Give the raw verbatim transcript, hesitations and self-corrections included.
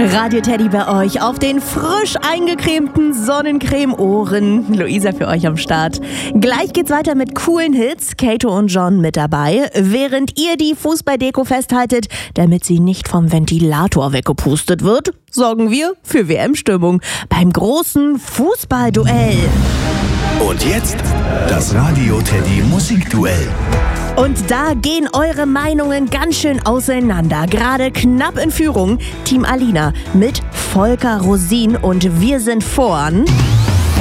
Radio Teddy bei euch auf den frisch eingecremten Sonnencreme-Ohren. Luisa für euch am Start. Gleich geht's weiter mit coolen Hits. Kato und John mit dabei. Während ihr die Fußballdeko festhaltet, damit sie nicht vom Ventilator weggepustet wird, sorgen wir für W M-Stimmung beim großen Fußballduell. Und jetzt das Radio Teddy Musikduell. Und da gehen eure Meinungen ganz schön auseinander. Gerade knapp in Führung Team Alina mit Volker Rosin und wir sind vorn.